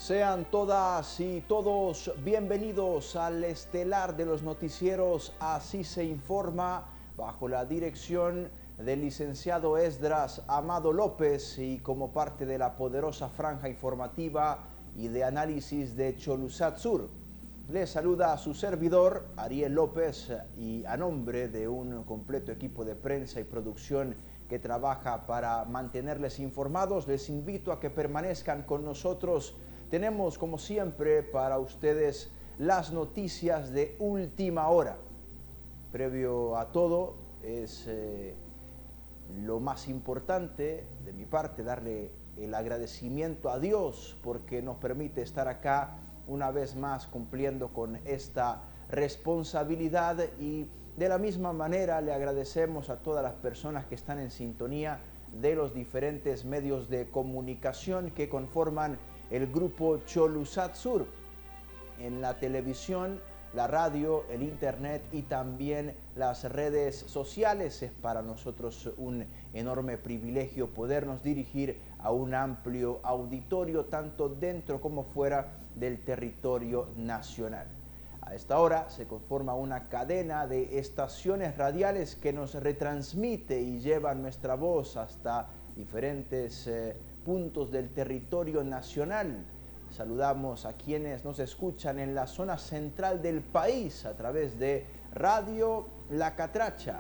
Sean todas y todos bienvenidos al estelar de los noticieros Así se informa, bajo la dirección del licenciado Esdras Amado López y como parte de la poderosa franja informativa y de análisis de Cholusat Sur. Les saluda a su servidor, Ariel López, y a nombre de un completo equipo de prensa y producción que trabaja para mantenerles informados, les invito a que permanezcan con nosotros. Tenemos, como siempre, para ustedes las noticias de última hora. Previo a todo, es lo más importante de mi parte darle el agradecimiento a Dios porque nos permite estar acá una vez más cumpliendo con esta responsabilidad, y de la misma manera le agradecemos a todas las personas que están en sintonía de los diferentes medios de comunicación que conforman el grupo Cholusat Sur, en la televisión, la radio, el internet y también las redes sociales. Es para nosotros un enorme privilegio podernos dirigir a un amplio auditorio, tanto dentro como fuera del territorio nacional. A esta hora se conforma una cadena de estaciones radiales que nos retransmite y lleva nuestra voz hasta diferentes puntos del territorio nacional. Saludamos a quienes nos escuchan en la zona central del país a través de Radio La Catracha,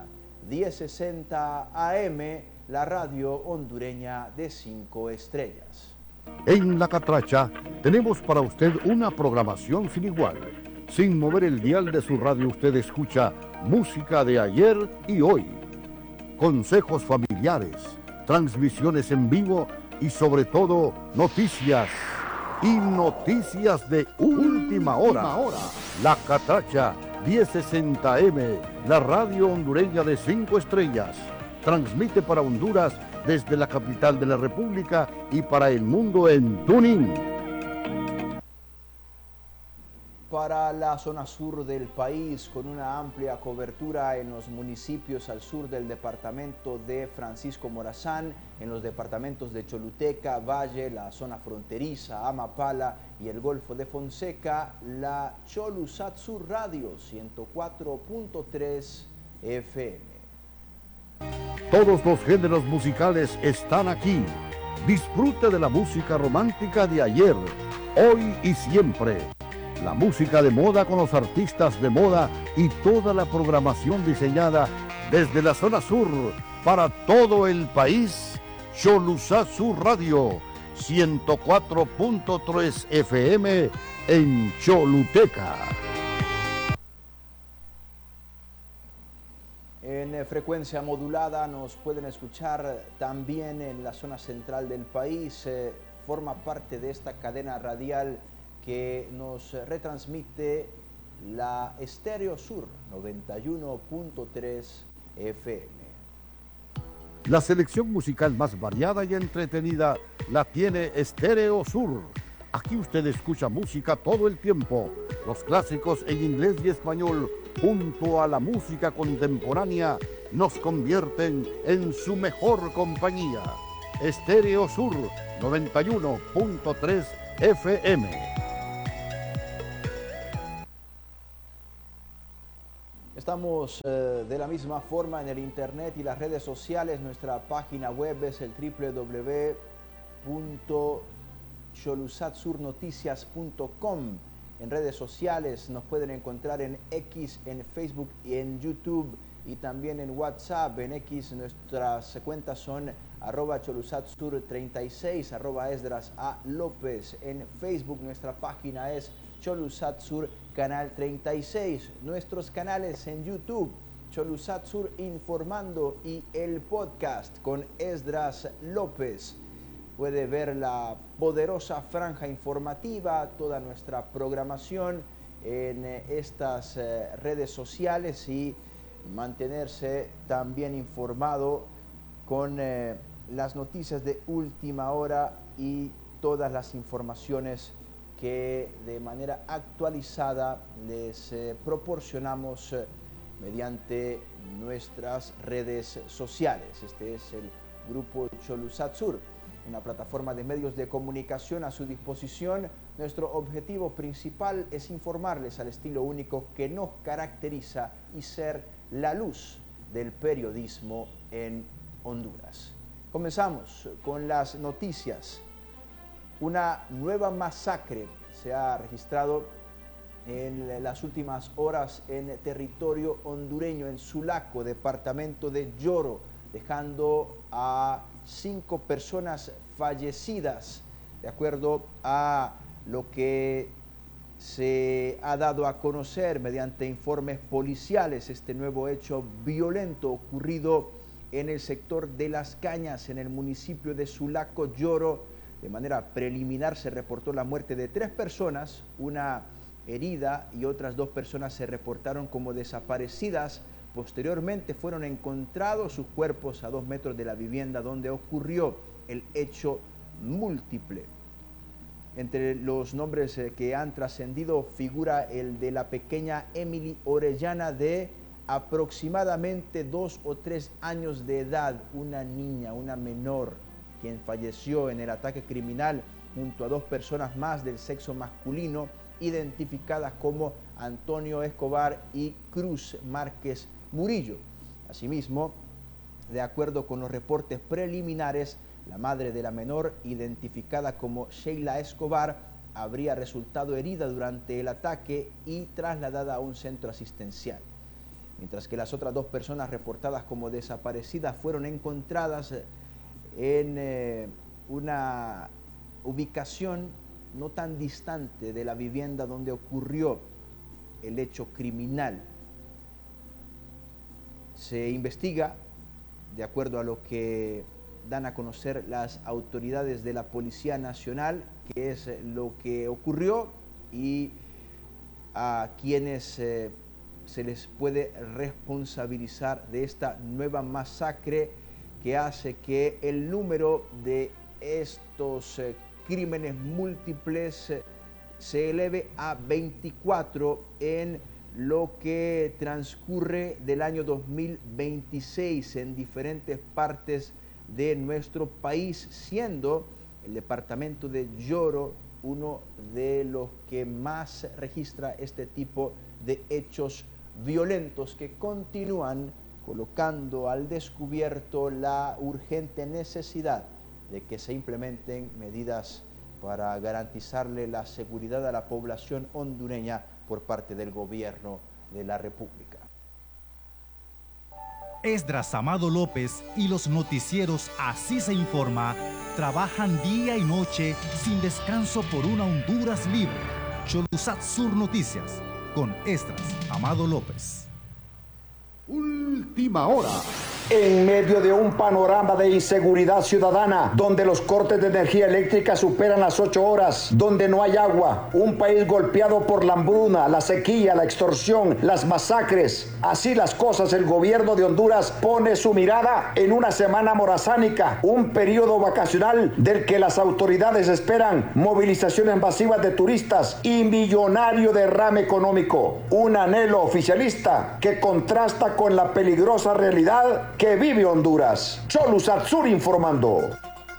1060 AM, la radio hondureña de 5 estrellas. En La Catracha tenemos para usted una programación sin igual. Sin mover el dial de su radio usted escucha música de ayer y hoy, consejos familiares, transmisiones en vivo y sobre todo noticias y noticias de última hora. La Catracha 1060M, la radio hondureña de 5 estrellas, transmite para Honduras desde la capital de la República y para el mundo en TuneIn. Para la zona sur del país, con una amplia cobertura en los municipios al sur del departamento de Francisco Morazán, en los departamentos de Choluteca, Valle, la zona fronteriza, Amapala y el Golfo de Fonseca, la Cholusat Sur Radio 104.3 FM. Todos los géneros musicales están aquí. Disfrute de la música romántica de ayer, hoy y siempre. La música de moda con los artistas de moda y toda la programación diseñada desde la zona sur para todo el país. Cholusat Sur Radio 104.3 FM en Choluteca. En frecuencia modulada nos pueden escuchar también en la zona central del país. Forma parte de esta cadena radial que nos retransmite la Estéreo Sur 91.3 FM. La selección musical más variada y entretenida la tiene Estéreo Sur. Aquí usted escucha música todo el tiempo. Los clásicos en inglés y español, junto a la música contemporánea, nos convierten en su mejor compañía. Estéreo Sur 91.3 FM. Estamos de la misma forma en el internet y las redes sociales. Nuestra página web es el www.cholusatsurnoticias.com. En redes sociales nos pueden encontrar en X, en Facebook y en YouTube, y también en WhatsApp. En X nuestras cuentas son @cholusatsur36, @esdrasalopez. En Facebook nuestra página es Cholusat Sur Canal 36. Nuestros canales en YouTube, Cholusat Sur Informando y el podcast con Esdras López. Puede ver la poderosa franja informativa, toda nuestra programación en estas redes sociales y mantenerse también informado con las noticias de última hora y todas las informaciones que de manera actualizada les proporcionamos mediante nuestras redes sociales. Este es el grupo Cholusat Sur. una plataforma de medios de comunicación a su disposición. Nuestro objetivo principal es informarles al estilo único que nos caracteriza y ser la luz del periodismo en Honduras. Comenzamos con las noticias. Una nueva masacre se ha registrado en las últimas horas en territorio hondureño, en Sulaco, departamento de Yoro, dejando a 5 personas fallecidas, de acuerdo a lo que se ha dado a conocer mediante informes policiales. Este nuevo hecho violento ocurrido en el sector de Las Cañas, en el municipio de Sulaco, Yoro. De manera preliminar se reportó la muerte de 3 personas, una herida, y otras 2 personas se reportaron como desaparecidas. Posteriormente fueron encontrados sus cuerpos a 2 metros de la vivienda donde ocurrió el hecho múltiple. Entre los nombres que han trascendido figura el de la pequeña Emily Orellana, de aproximadamente 2 o 3 años de edad, una niña, una menor, quien falleció en el ataque criminal junto a 2 personas más del sexo masculino, identificadas como Antonio Escobar y Cruz Márquez Murillo. Asimismo, de acuerdo con los reportes preliminares, la madre de la menor, identificada como Sheila Escobar, habría resultado herida durante el ataque y trasladada a un centro asistencial. Mientras que las otras 2 personas reportadas como desaparecidas fueron encontradas en una ubicación no tan distante de la vivienda donde ocurrió el hecho criminal. Se investiga, de acuerdo a lo que dan a conocer las autoridades de la Policía Nacional, qué es lo que ocurrió y a quienes se les puede responsabilizar de esta nueva masacre, que hace que el número de estos crímenes múltiples se eleve a 24 en lo que transcurre del año 2026 en diferentes partes de nuestro país, siendo el departamento de Yoro uno de los que más registra este tipo de hechos violentos, que continúan colocando al descubierto la urgente necesidad de que se implementen medidas para garantizarle la seguridad a la población hondureña por parte del gobierno de la República. Esdras Amado López y los noticieros Así se informa trabajan día y noche sin descanso por una Honduras libre. Cholusat Sur Noticias con Esdras Amado López. Última hora. En medio de un panorama de inseguridad ciudadana, donde los cortes de energía eléctrica superan las 8 horas, donde no hay agua, un país golpeado por la hambruna, la sequía, la extorsión, las masacres, así las cosas, el gobierno de Honduras pone su mirada en una semana morazánica, un periodo vacacional del que las autoridades esperan movilizaciones masivas de turistas y millonario derrame económico, un anhelo oficialista que contrasta con la peligrosa realidad que vive Honduras. Cholusat Sur informando.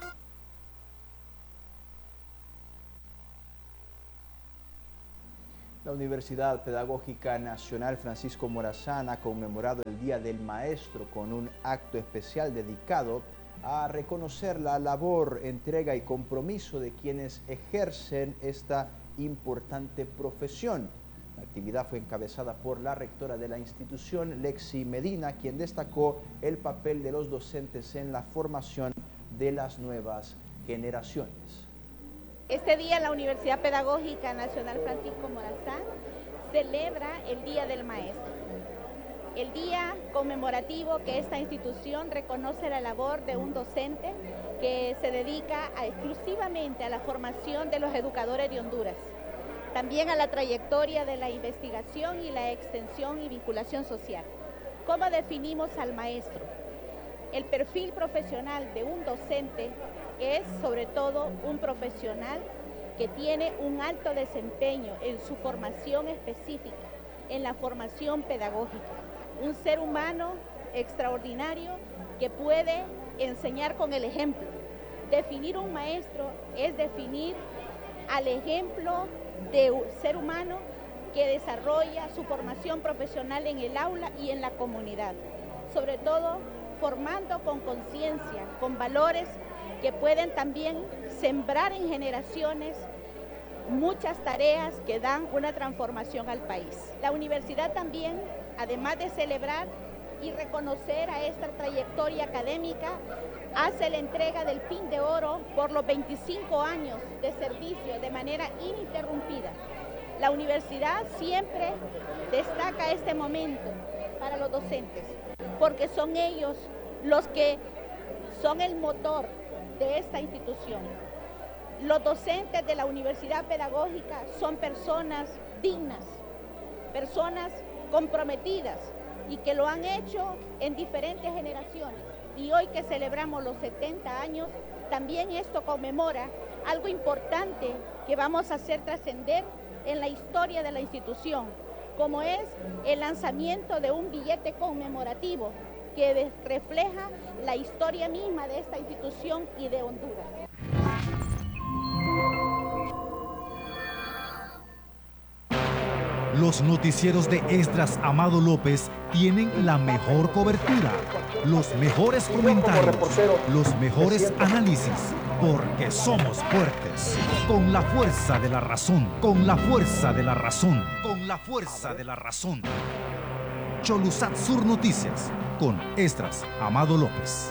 La Universidad Pedagógica Nacional Francisco Morazán ha conmemorado el Día del Maestro con un acto especial dedicado a reconocer la labor, entrega y compromiso de quienes ejercen esta importante profesión. La actividad fue encabezada por la rectora de la institución, Lexi Medina, quien destacó el papel de los docentes en la formación de las nuevas generaciones. Este día la Universidad Pedagógica Nacional Francisco Morazán celebra el Día del Maestro, el día conmemorativo que esta institución reconoce la labor de un docente que se dedica exclusivamente a la formación de los educadores de Honduras. También a la trayectoria de la investigación y la extensión y vinculación social. ¿Cómo definimos al maestro? El perfil profesional de un docente es sobre todo un profesional que tiene un alto desempeño en su formación específica, en la formación pedagógica. Un ser humano extraordinario que puede enseñar con el ejemplo, Definir un maestro es definir al ejemplo de un ser humano que desarrolla su formación profesional en el aula y en la comunidad, sobre todo formando con conciencia, con valores que pueden también sembrar en generaciones muchas tareas que dan una transformación al país. La universidad también, además de celebrar y reconocer a esta trayectoria académica, hace la entrega del Pin de Oro por los 25 años de servicio de manera ininterrumpida. La universidad siempre destaca este momento para los docentes, porque son ellos los que son el motor de esta institución. Los docentes de la Universidad Pedagógica son personas dignas, personas comprometidas y que lo han hecho en diferentes generaciones. Y hoy que celebramos los 70 años, también esto conmemora algo importante que vamos a hacer trascender en la historia de la institución, como es el lanzamiento de un billete conmemorativo que refleja la historia misma de esta institución y de Honduras. Los noticieros de Esdras Amado López tienen la mejor cobertura, los mejores comentarios, los mejores análisis, porque somos fuertes, con la fuerza de la razón, con la fuerza de la razón, con la fuerza de la razón. Cholusat Sur Noticias, con Esdras Amado López.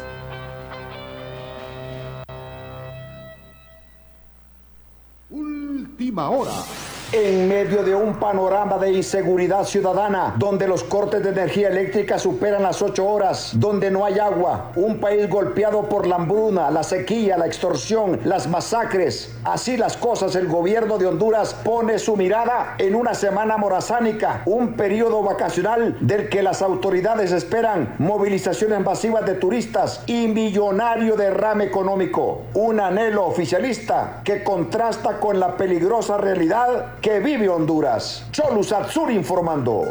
Última hora. En medio de un panorama de inseguridad ciudadana, donde los cortes de energía eléctrica superan las 8 horas, donde no hay agua, un país golpeado por la hambruna, la sequía, la extorsión, las masacres, así las cosas, el gobierno de Honduras pone su mirada en una semana morazánica, un periodo vacacional del que las autoridades esperan movilizaciones masivas de turistas y millonario derrame económico, un anhelo oficialista que contrasta con la peligrosa realidad que vive Honduras. Cholusat Sur informando.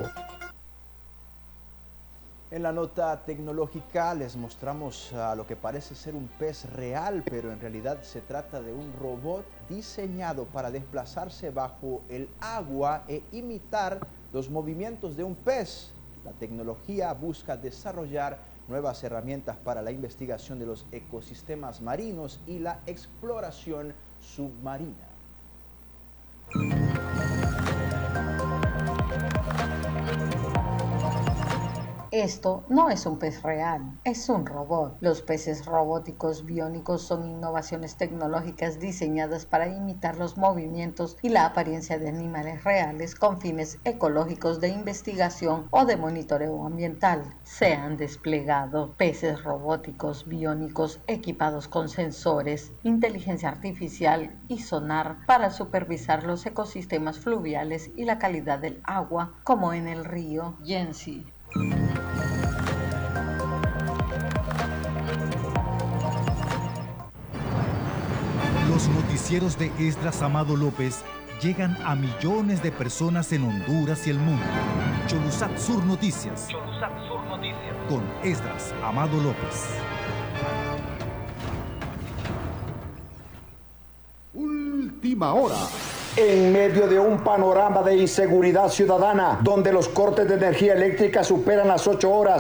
En la nota tecnológica les mostramos lo que parece ser un pez real, pero en realidad se trata de un robot diseñado para desplazarse bajo el agua e imitar los movimientos de un pez. La tecnología busca desarrollar nuevas herramientas para la investigación de los ecosistemas marinos y la exploración submarina. Esto no es un pez real, es un robot. Los peces robóticos biónicos son innovaciones tecnológicas diseñadas para imitar los movimientos y la apariencia de animales reales con fines ecológicos de investigación o de monitoreo ambiental. Se han desplegado peces robóticos biónicos equipados con sensores, inteligencia artificial y sonar para supervisar los ecosistemas fluviales y la calidad del agua, como en el río Yensi. Los noticieros de Esdras Amado López llegan a millones de personas en Honduras y el mundo. Cholusat Sur Noticias. Cholusat Sur Noticias. Con Esdras Amado López. Última hora. En medio de un panorama de inseguridad ciudadana, donde los cortes de energía eléctrica superan las 8 horas,